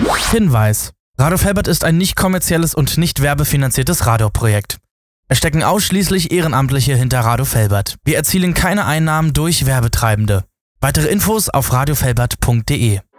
Hinweis: Radio Felbert ist ein nicht kommerzielles und nicht werbefinanziertes Radioprojekt. Es stecken ausschließlich Ehrenamtliche hinter Radio Felbert. Wir erzielen keine Einnahmen durch Werbetreibende. Weitere Infos auf radiofelbert.de.